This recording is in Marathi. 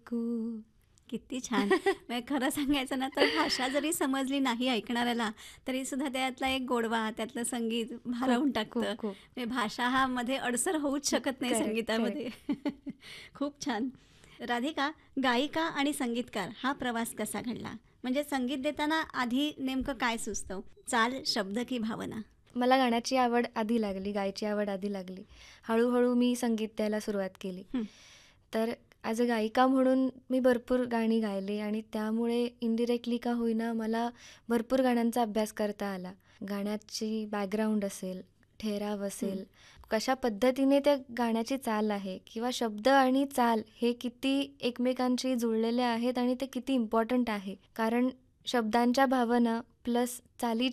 को. किती छान. म्हणजे खरं सांगायचं ना तर भाषा जरी समजली नाही ऐकणाऱ्याला तरी सुद्धा त्यातला एक गोडवा, त्यातलं संगीत भारावून खूप टाकतं. खूप खूप म्हणजे भाषा हा मध्ये अडसर होऊच शकत नाही करेक्ट संगीतामध्ये. करेक्ट. खूप छान. राधिका, गायिका आणि संगीतकार हा प्रवास कसा घडला? म्हणजे संगीत देताना आधी नेमकं काय सुचतं? चाल, शब्द की भावना? मला गाण्याची आवड आधी लागली, गायची आवड आधी लागली. हळूहळू मी संगीत द्यायला सुरुवात केली. हं. तर ॲज अ गायिका म्हणून मी भरपूर गाणी गायली आणि त्यामुळे इनडिरेक्टली का होईना मला भरपूर गाण्यांचा अभ्यास करता आला. गाण्याची बॅकग्राऊंड असेल, ठेराव असेल, कशा पद्धतीने त्या गाण्याची चाल आहे किंवा शब्द आणि चाल हे किती एकमेकांशी जुळलेले आहेत आणि ते किती इम्पॉर्टंट आहे. कारण शब्दांच्या भावना प्लस चालीच्या